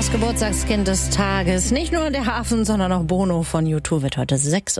Das Geburtstagskind des Tages. Nicht nur der Hafen, sondern auch Bono von U2 wird heute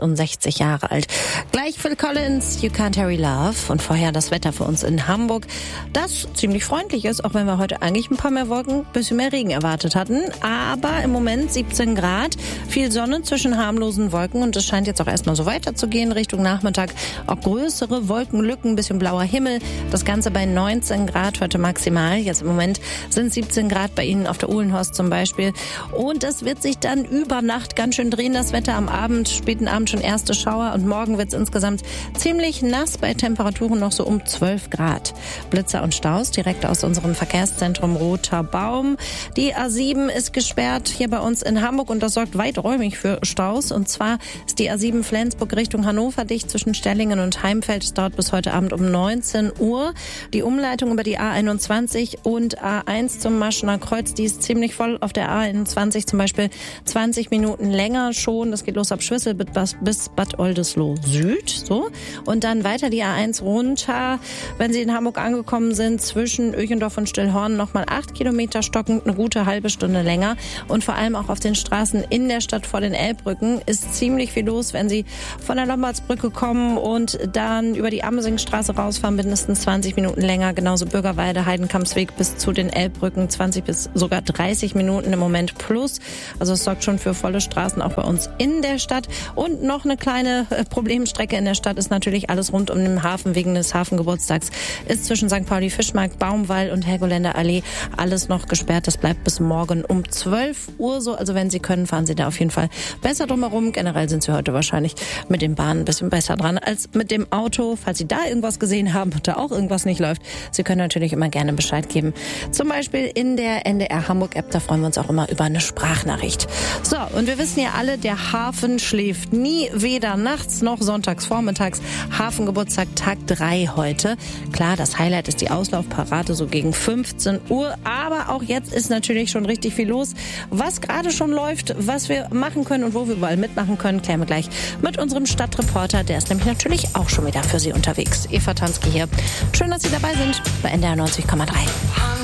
66 Jahre alt. Gleich Phil Collins, You Can't Hurry Love. Und vorher das Wetter für uns in Hamburg, das ziemlich freundlich ist, auch wenn wir heute eigentlich ein paar mehr Wolken, ein bisschen mehr Regen erwartet hatten. Aber im Moment 17 Grad, viel Sonne zwischen harmlosen Wolken und es scheint jetzt auch erstmal so weiterzugehen Richtung Nachmittag. Auch größere Wolkenlücken, ein bisschen blauer Himmel. Das Ganze bei 19 Grad heute maximal. Jetzt im Moment sind 17 Grad bei Ihnen auf der Uhlenhorst zum Beispiel. Und es wird sich dann über Nacht ganz schön drehen, das Wetter. Am Abend, späten Abend schon erste Schauer und morgen wird es insgesamt ziemlich nass bei Temperaturen noch so um 12 Grad. Blitzer und Staus direkt aus unserem Verkehrszentrum Roter Baum. Die A7 ist gesperrt hier bei uns in Hamburg und das sorgt weiträumig für Staus. Und zwar ist die A7 Flensburg Richtung Hannover dicht zwischen Stellingen und Heimfeld. Es dauert bis heute Abend um 19 Uhr. Die Umleitung über die A21 und A1 zum Maschener Kreuz, die ist ziemlich voll. Auf der A21 zum Beispiel 20 Minuten länger schon. Das geht los ab Schwissel bis Bad Oldesloe Süd. So. Und dann weiter die A1 runter. Wenn Sie in Hamburg angekommen sind, zwischen Öchendorf und Stillhorn nochmal 8 Kilometer stockend, eine gute halbe Stunde länger. Und vor allem auch auf den Straßen in der Stadt vor den Elbbrücken ist ziemlich viel los, wenn Sie von der Lombardsbrücke kommen und dann über die Amsingstraße rausfahren, mindestens 20 Minuten länger. Genauso Bürgerweide, Heidenkampsweg bis zu den Elbbrücken, 20 bis sogar 30 Minuten im Moment plus. Also es sorgt schon für volle Straßen auch bei uns in der Stadt. Und noch eine kleine Problemstrecke in der Stadt ist natürlich alles rund um den Hafen wegen des Hafengeburtstags. Ist zwischen St. Pauli Fischmarkt, Baumwall und Helgoländer Allee alles noch gesperrt. Das bleibt bis morgen um 12 Uhr so. Also wenn Sie können, fahren Sie da auf jeden Fall besser drumherum. Generell sind Sie heute wahrscheinlich mit den Bahnen ein bisschen besser dran als mit dem Auto. Falls Sie da irgendwas gesehen haben und da auch irgendwas nicht läuft, Sie können natürlich immer gerne Bescheid geben. Zum Beispiel in der NDR Hamburg App, da freuen wir uns auch immer über eine Sprachnachricht. So, und wir wissen ja alle, der Hafen schläft nie, weder nachts noch sonntags vormittags. Hafengeburtstag Tag 3 heute. Klar, das Highlight ist die Auslaufparade so gegen 15 Uhr, aber auch jetzt ist natürlich schon richtig viel los. Was gerade schon läuft, was wir machen können und wo wir überall mitmachen können, klären wir gleich mit unserem Stadtreporter. Der ist nämlich natürlich auch schon wieder für Sie unterwegs. Eva Tansky hier. Schön, dass Sie dabei sind bei NDR 90,3.